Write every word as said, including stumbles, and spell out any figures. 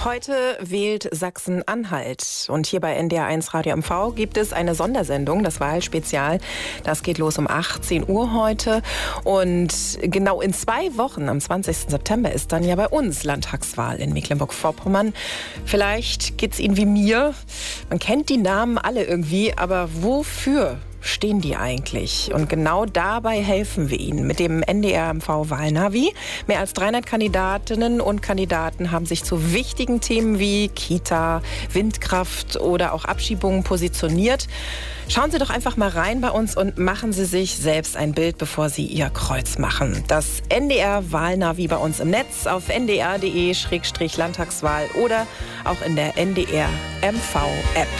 Heute wählt Sachsen-Anhalt. Und hier bei N D R eins Radio M V gibt es eine Sondersendung, das Wahlspezial. Das geht los um achtzehn Uhr heute. Und genau in zwei Wochen, am zwanzigsten September, ist dann ja bei uns Landtagswahl in Mecklenburg-Vorpommern. Vielleicht geht's Ihnen wie mir. Man kennt die Namen alle irgendwie, aber wofür stehen die eigentlich? Und genau dabei helfen wir Ihnen mit dem N D R M V Wahlnavi. Mehr als dreihundert Kandidatinnen und Kandidaten haben sich zu wichtigen Themen wie Kita, Windkraft oder auch Abschiebungen positioniert. Schauen Sie doch einfach mal rein bei uns und machen Sie sich selbst ein Bild, bevor Sie Ihr Kreuz machen. Das N D R Wahlnavi bei uns im Netz auf n d r punkt d e slash landtagswahl oder auch in der N D R M V App.